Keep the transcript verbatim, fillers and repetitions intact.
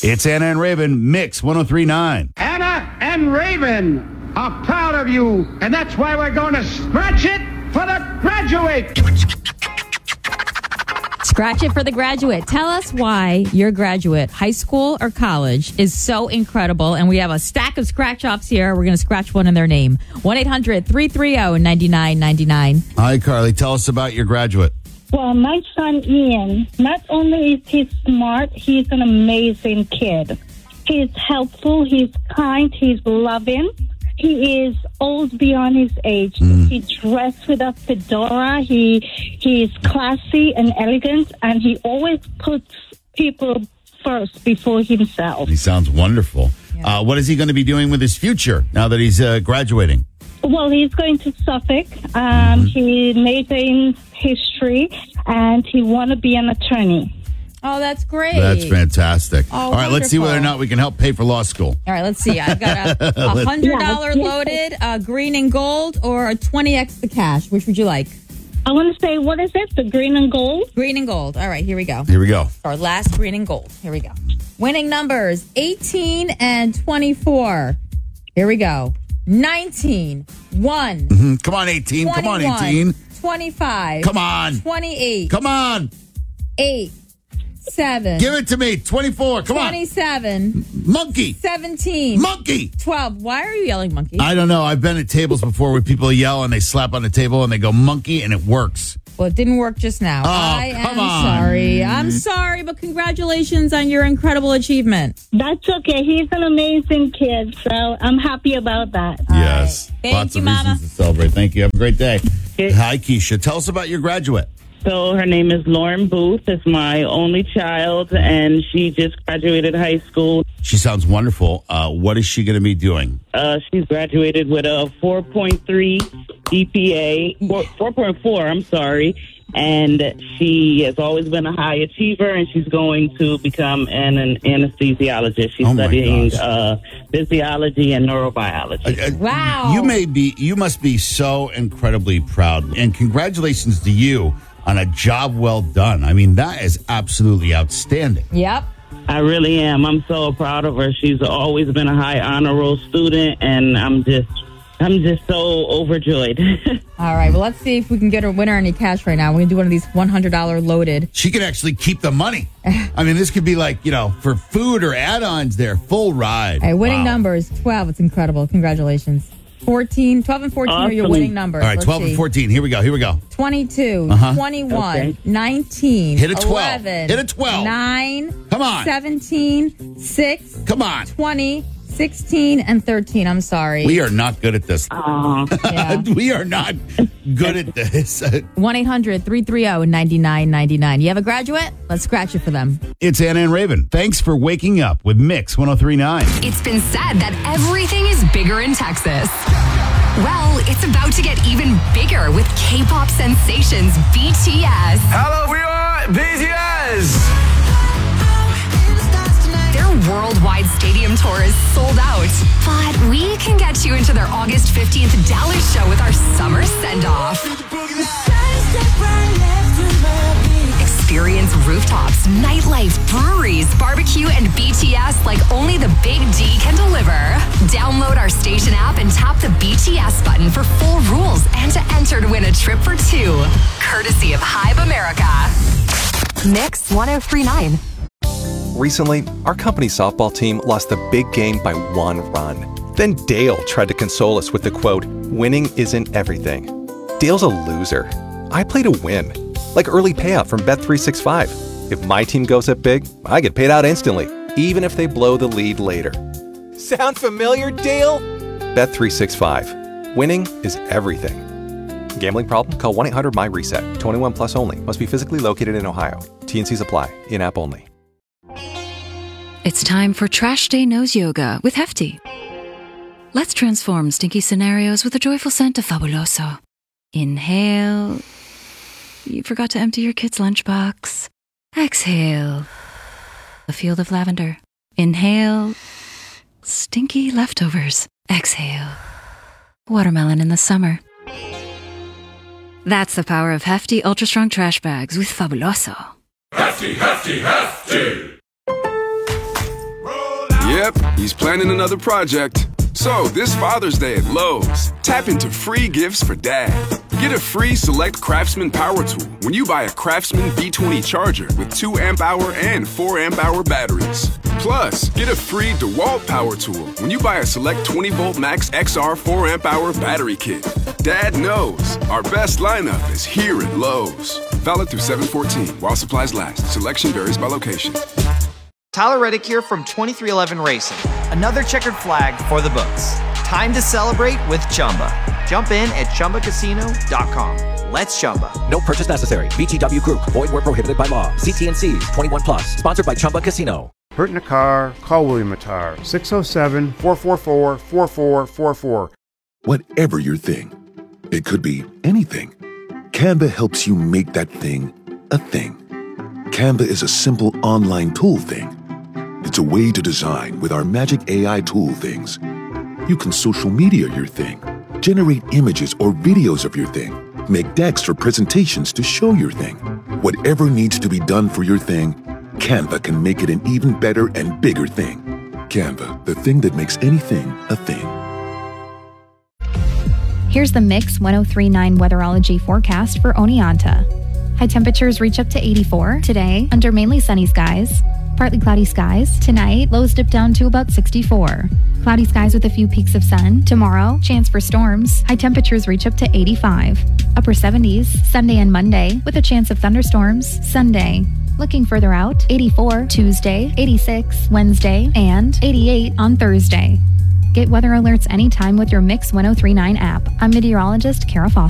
It's Anna and Raven, Mix one oh three point nine. Anna and Raven are proud of you, and that's why we're going to scratch it for the graduate. Scratch it for the graduate. Tell us why your graduate, high school or college, is so incredible. And we have a stack of scratch-offs here. We're going to scratch one in their name. one eight hundred three three zero nine nine nine nine. Hi, Carly. Tell us about your graduate. Well, my son Ian, not only is he smart, he's an amazing kid. He's helpful, he's kind, he's loving. He is old beyond his age. Mm. He dressed with a fedora. He he is classy and elegant, and he always puts people first before himself. He sounds wonderful. Yeah. Uh, what is he going to be doing with his future now that he's uh, graduating? Well, he's going to Suffolk. Um, mm-hmm. He majored in history, and he want to be an attorney. Oh, that's great. That's fantastic. Oh, All right, wonderful. Let's see whether or not we can help pay for law school. All right, let's see. I've got a, a one hundred dollars loaded, a green and gold, or a twenty x the cash. Which would you like? I want to say, what is it? The green and gold? Green and gold. All right, here we go. Here we go. Our last green and gold. Here we go. Winning numbers, eighteen and twenty-four. Here we go. nineteen, one. Mm-hmm. Come on, eighteen. Come on, eighteen. twenty-five. Come on. twenty-eight. Come on. eight. Seven. Give it to me. twenty-four. Come twenty-seven, on. Monkey. seventeen. Monkey. twelve. Why are you yelling monkey? I don't know. I've been at tables before where people yell and they slap on the table and they go monkey and it works. Well, it didn't work just now. Oh, I come am on. sorry. I'm sorry, but congratulations on your incredible achievement. That's okay. He's an amazing kid, so I'm happy about that. Yes. Right. Thank Lots you, of Mama. reasons to celebrate. Thank you. Have a great day. Hi, Keisha. Tell us about your graduate. So her name is Lauren Booth. It's my only child, and she just graduated high school. She sounds wonderful. Uh, what is she going to be doing? Uh, she's graduated with a four point three G P A, four point four, I'm sorry, and she has always been a high achiever, and she's going to become an, an anesthesiologist. She's oh studying uh, physiology and neurobiology. Uh, uh, wow. You may be, you must be so incredibly proud, and congratulations to you on a job well done. I mean, that is absolutely outstanding. Yep. I really am. I'm so proud of her. She's always been a high honor roll student, and I'm just, I'm just so overjoyed. All right. Well, let's see if we can get her winner any cash right now. We're going to do one of these one hundred dollars loaded. She can actually keep the money. I mean, this could be like, you know, for food or add-ons there, full ride. All right, winning wow. numbers, twelve. It's incredible. Congratulations. fourteen, twelve and fourteen awesome. are your winning numbers. All right, Let's twelve see. and fourteen. Here we go. Here we go. twenty-two, uh-huh. twenty-one, okay. nineteen, Hit a twelve. eleven, Hit a twelve. nine, Come on. seventeen, six, Come on. twenty, sixteen, and thirteen. I'm sorry. We are not good at this. Aw. Yeah. We are not good at this. one eight hundred three three zero nine nine nine nine. You have a graduate? Let's scratch it for them. It's Anna and Raven. Thanks for waking up with Mix one oh three point nine. It's been said that everything is bigger in Texas. Well, it's about to get even bigger with K-pop sensations B T S. Hello, we are B T S. Their worldwide stadium tour is sold out, but we can get you into their August fifteenth Dallas show with our summer send-off. Experience rooftops, nightlife, breweries, barbecue, and B T S like only the Big D can deliver. Download our station app and tap the B T S button for full rules and to enter to win a trip for two. Courtesy of Hive America. Mix one oh three point nine. Recently, our company's softball team lost the big game by one run. Then Dale tried to console us with the quote, "Winning isn't everything." Dale's a loser. I play to win. Like early payout from Bet three sixty-five. If my team goes up big, I get paid out instantly, even if they blow the lead later. Sound familiar, Dale? Bet three sixty-five. Winning is everything. Gambling problem? Call one eight hundred M Y reset. twenty-one plus only. Must be physically located in Ohio. T N Cs apply. In-app only. It's time for Trash Day Nose Yoga with Hefty. Let's transform stinky scenarios with a joyful scent of Fabuloso. Inhale. You forgot to empty your kid's lunchbox. Exhale. A field of lavender. Inhale. Stinky leftovers. Exhale. Watermelon in the summer. That's the power of Hefty Ultra Strong Trash Bags with Fabuloso. Hefty, hefty, hefty. Yep, he's planning another project. So, this Father's Day at Lowe's, tap into free gifts for Dad. Get a free Select Craftsman power tool when you buy a Craftsman B twenty charger with two amp hour and four amp hour batteries. Plus, get a free DeWalt power tool when you buy a Select twenty volt Max X R four amp hour battery kit. Dad knows our best lineup is here at Lowe's. Valid through seven fourteen while supplies last. Selection varies by location. Tyler Reddick here from twenty-three eleven Racing. Another checkered flag for the books. Time to celebrate with Chumba. Jump in at Chumba Casino dot com. Let's Chumba. No purchase necessary. V G W Group. Void where prohibited by law. See T and C's. twenty-one plus. Sponsored by Chumba Casino. Hurt in a car? Call William Attar. six oh seven, four four four, four four four four. Whatever your thing, it could be anything. Canva helps you make that thing a thing. Canva is a simple online tool thing. It's a way to design with our magic A I tool things. You can social media your thing, generate images or videos of your thing, make decks or presentations to show your thing. Whatever needs to be done for your thing, Canva can make it an even better and bigger thing. Canva, the thing that makes anything a thing. Here's the Mix ten thirty-nine weatherology forecast for Oneonta. High temperatures reach up to eighty-four today under mainly sunny skies. Partly cloudy skies. Tonight, lows dip down to about sixty-four. Cloudy skies with a few peaks of sun. Tomorrow, chance for storms. High temperatures reach up to eighty-five. Upper seventies, Sunday and Monday, with a chance of thunderstorms. Sunday. Looking further out, eighty-four Tuesday, eighty-six Wednesday, and eighty-eight on Thursday. Get weather alerts anytime with your Mix ten thirty-nine app. I'm meteorologist Kara Foster.